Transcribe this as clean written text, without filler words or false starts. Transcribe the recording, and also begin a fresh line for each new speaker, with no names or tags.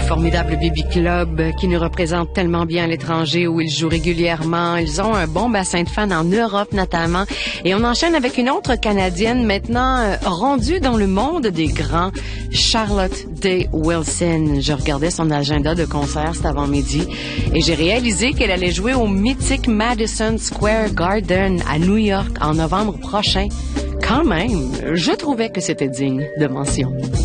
formidable baby club qui nous représente tellement bien à l'étranger où ils jouent régulièrement. Ils ont un bon bassin de fans en Europe notamment. Et on enchaîne avec une autre Canadienne maintenant rendue dans le monde des grands, Charlotte Day Wilson. Je regardais son agenda de concert cet avant-midi et j'ai réalisé qu'elle allait jouer au mythique Madison Square Garden à New York en novembre prochain. Quand même, je trouvais que c'était digne de mention.